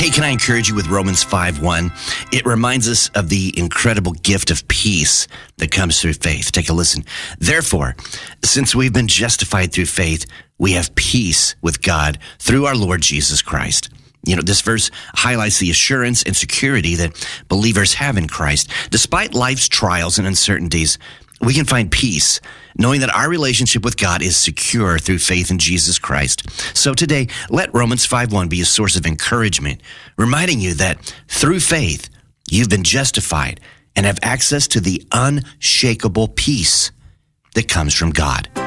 Hey, can I encourage you with Romans 5:1? It reminds us of the incredible gift of peace that comes through faith. Take a listen. Therefore, since we've been justified through faith, we have peace with God through our Lord Jesus Christ. You know, this verse highlights the assurance and security that believers have in Christ. Despite life's trials and uncertainties, we can find peace knowing that our relationship with God is secure through faith in Jesus Christ. So today, let Romans 5:1 be a source of encouragement, reminding you that through faith, you've been justified and have access to the unshakable peace that comes from God.